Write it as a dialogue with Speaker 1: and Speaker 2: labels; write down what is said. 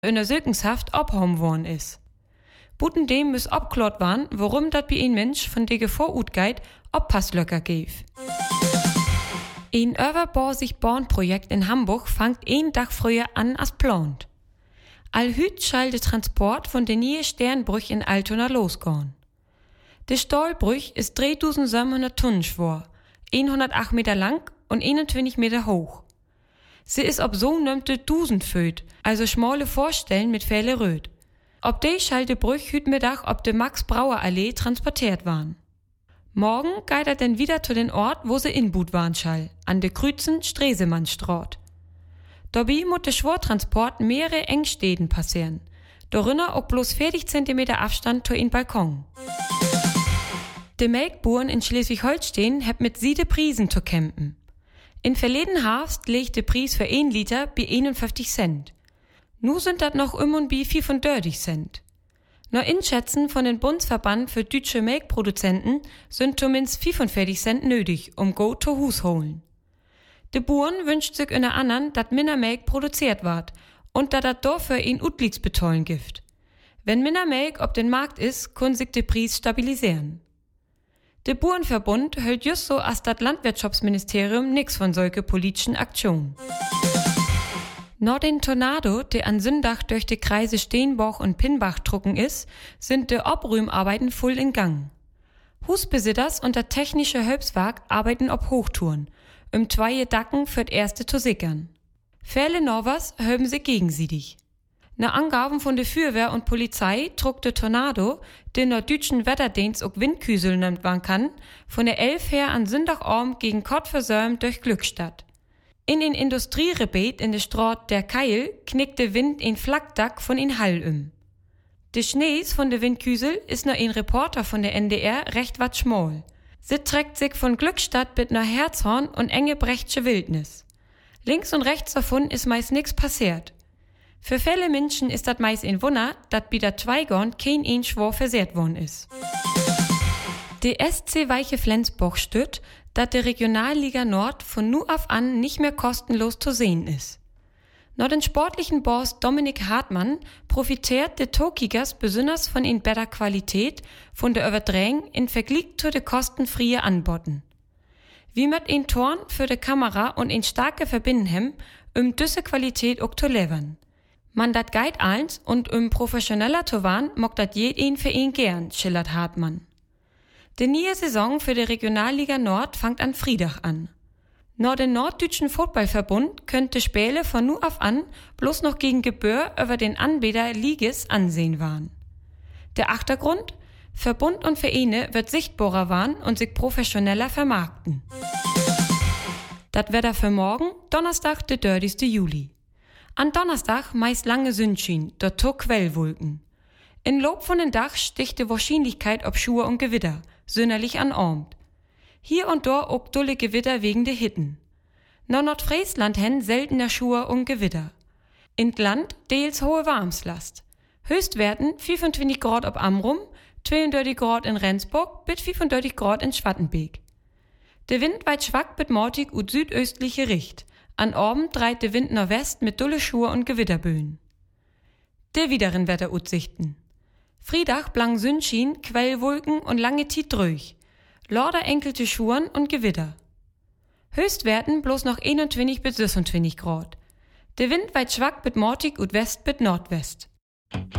Speaker 1: in der Silkenshaft abhauen worden ist. Buten dem muss abklort waren, warum dat bei ein Mensch von der Gefahr utgeht, Oppasslöcker gäf. Ein Überbau-sich-Born-Projekt in Hamburg fangt einen Tag früher an als plant. Allhüt schall der Transport von der neue Sternbrüch in Altona losgehen. Der Stahlbrüch ist 3700 Tonnen schwer, 108 Meter lang und 21 Meter hoch. Sie ist ob so nömte 1000 Föt, also schmale Vorstellen mit viele Röt. Ob die schall der Brüch hüt Mittag ob der Max-Brauer-Allee transportiert waren. Morgen geht er denn wieder zu den Ort, wo sie inbut waren schall, an de Krützen Stresemannstraat. Dabei muss der Schwortransport mehrere Engstäden passieren. Darinner auch bloß 40 Zentimeter Abstand zu in Balkon. Die Melkburen in Schleswig-Holstein haben mit 7 Prisen zu kämpfen. In verleden Herbst liegt der Preis für 1 Liter bei 51 Cent. Nu sind das noch um und bei 35 Cent. Nach Inschätzen von den Bundesverband für deutsche Melkproduzenten sind zumindest 45 Cent nötig, um Go to Hus holen. De Buren wünscht sich in der anderen, dat minder Melk produziert ward und dat dafür in Utliks betollen gibt. Wenn minder Melk auf den Markt ist, kann sich der Preis stabilisieren. Der Burenverbund hält just so als das Landwirtschaftsministerium nix von solche politischen Aktionen. Nach den Tornado, der an Sonntag durch die Kreise Steenbach und Pinnbach trucken ist, sind die Abrühmarbeiten voll in Gang. Husbesitters und der technische Hilfswerk arbeiten auf Hochtouren, um 2 Dacken für das erste zu sickern. Viele Norvers höben sich gegenseitig. Nach Angaben von der Feuerwehr und Polizei trug der Tornado, den nach deutschen Wetterdienst auch Windküsel nennt man kann, von der 11 her an Sonntagabend gegen Kottversörm durch Glückstadt. In den Industriegebiet in der Straat der Keil knickt der Wind in Flakdack von in Hall. Der Schnees von der Windküsel ist nach ein Reporter von der NDR recht wat schmal. Sie trägt sich von Glückstadt bis nach Herzhorn und Engebrechtsche Wildnis. Links und rechts davon ist meist nix passiert. Für viele Menschen ist das meist ein Wunder, dass bei der Zweigorn kein ein schwor versehrt worden ist. Die SC Weiche Flensburg stützt, dass die Regionalliga Nord von nu auf an nicht mehr kostenlos zu sehen ist. Nach den sportlichen Boss Dominik Hartmann profitiert der Tokigers besonders von in besser Qualität von der Übertragung in Vergleich zu den kostenfreien Anboten. Wie mit ein Torn für die Kamera und ein starke Verbindenhem, diese Qualität auch zu levern. Man dat geit eins und professioneller zu waren, mogt dat jeden für ihn gern, schillert Hartmann. Die neue Saison für die Regionalliga Nord fängt an Freitag an. Nach den Norddeutschen Fußballverbund könnte Spiele von nu auf an bloß noch gegen Gebühr über den Anbieter Ligis ansehen waren. Der Achtergrund? Verbund und Vereine wird sichtbarer waren und sich professioneller vermarkten. Dat Wetter für morgen, Donnerstag, der 30. Juli. An Donnerstag meist lange Sonnenschein, dort Quellwolken. In Lob von den Dach sticht die Wahrscheinlichkeit ob Schur und Gewitter, sonderlich an Abend. Hier und dort auch dulle Gewitter wegen der Hitten. Nach Nordfriesland hin seltener Schur und Gewitter. In Land deels hohe Warmslast. Höchstwerten 25 Grad ob Amrum, 32 Grad in Rendsburg, bis 35 Grad in Schwattenbeek. Der Wind weit schwach mit mortig und südöstliche Richt. An Abend dreht der Wind nach West mit dulle Schur und Gewitterböen. Der wideren Wetteraussichten. Freitag blank Sonnenschein, Quellwolken und lange Tiet dröch. Lauter enkelte Schuren und Gewitter. Höchstwerten bloß noch 21 bis 26 Grad. Der Wind weit schwach mit mortig und West bis Nordwest.